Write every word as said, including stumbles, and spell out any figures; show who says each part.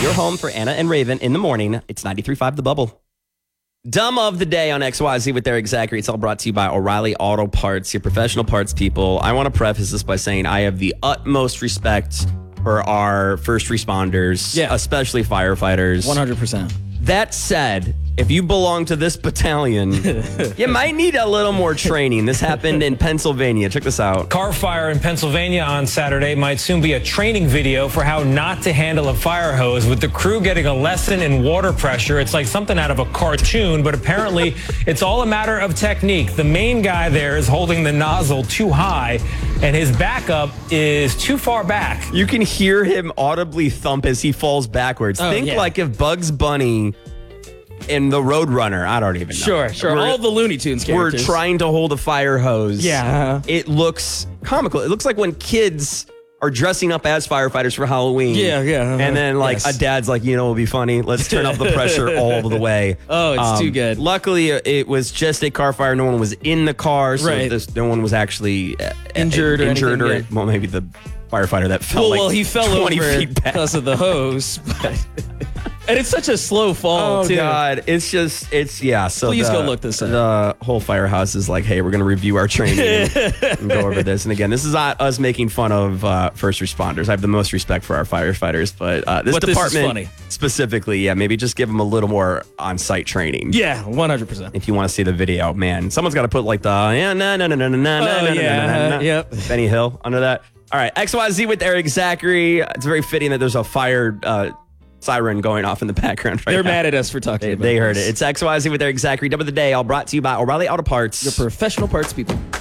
Speaker 1: Your home for Anna and Raven in the morning. It's ninety-three point five The Bubble. Dumb of the day on X Y Z with Eric Zachary. It's all brought to you by O'Reilly Auto Parts, your professional parts people. I want to preface this by saying I have the utmost respect for our first responders,
Speaker 2: yeah.
Speaker 1: especially firefighters.
Speaker 2: one hundred percent.
Speaker 1: That said, if you belong to this battalion, you might need a little more training. This happened in Pennsylvania. Check this out.
Speaker 3: Car fire in Pennsylvania on Saturday might soon be a training video for how not to handle a fire hose, with the crew getting a lesson in water pressure. It's like something out of a cartoon, but apparently it's all a matter of technique. The main guy there is holding the nozzle too high, and his backup is too far back.
Speaker 1: You can hear him audibly thump as he falls backwards.
Speaker 2: Oh,
Speaker 1: Think
Speaker 2: yeah.
Speaker 1: like if Bugs Bunny in the Roadrunner, I don't even know.
Speaker 2: Sure, sure.
Speaker 1: We're,
Speaker 2: All the Looney Tunes characters.
Speaker 1: We're trying to hold a fire hose.
Speaker 2: Yeah.
Speaker 1: It looks comical. It looks like when kids are dressing up as firefighters for Halloween.
Speaker 2: Yeah, yeah. Uh-huh.
Speaker 1: And then like
Speaker 2: Yes.
Speaker 1: a dad's like, you know, it'll be funny. Let's turn up the pressure all the way.
Speaker 2: Oh, it's
Speaker 1: Um,
Speaker 2: too good.
Speaker 1: Luckily, it was just a car fire. No one was in the car. So
Speaker 2: Right.
Speaker 1: this, no one was actually uh,
Speaker 2: Injured or
Speaker 1: injured
Speaker 2: anything,
Speaker 1: or,
Speaker 2: yeah.
Speaker 1: well, maybe the firefighter that fell
Speaker 2: Well,
Speaker 1: like
Speaker 2: well, he fell
Speaker 1: twenty
Speaker 2: over
Speaker 1: feet back.
Speaker 2: because of the hose. But, and it's such a slow fall,
Speaker 1: Oh
Speaker 2: too.
Speaker 1: God! It's just, it's yeah. So
Speaker 2: Please
Speaker 1: the,
Speaker 2: go look this up.
Speaker 1: The whole firehouse is like, hey, we're gonna review our training and, and go over this. And again, this is not us making fun of uh, first responders. I have the most respect for our firefighters, but uh, this
Speaker 2: But this is
Speaker 1: department
Speaker 2: funny.
Speaker 1: specifically, yeah, maybe just give them a little more on-site training.
Speaker 2: Yeah, one hundred percent.
Speaker 1: If you want to see the video, man, someone's got to put like the yeah, no, no, no, no, no, no,
Speaker 2: Oh,
Speaker 1: no,
Speaker 2: yeah,
Speaker 1: no, no, no,
Speaker 2: yep.
Speaker 1: Benny Hill under that. All right, X Y Z with Eric Zachary. It's very fitting that there's a fire uh, siren going off in the background right
Speaker 2: They're
Speaker 1: now.
Speaker 2: mad at us for talking
Speaker 1: They,
Speaker 2: about
Speaker 1: they heard
Speaker 2: this.
Speaker 1: it. It's X Y Z with Eric Zachary. Double the day, all brought to you by O'Reilly Auto Parts.
Speaker 2: Your professional parts people.